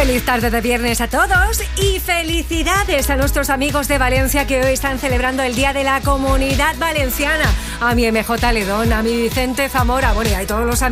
Feliz tarde de viernes a todos y felicidades a nuestros amigos de Valencia que hoy están celebrando el Día de la Comunidad Valenciana. A mi MJ Ledón, a mi Vicente Zamora, bueno, y a todos los amigos